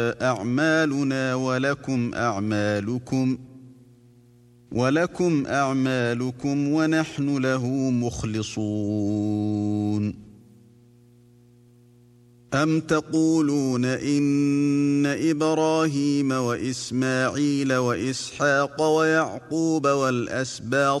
أعمالنا ولكم أعمالكم ونحن له مخلصون. أم تقولون إن إبراهيم وإسماعيل وإسحاق ويعقوب والأسباط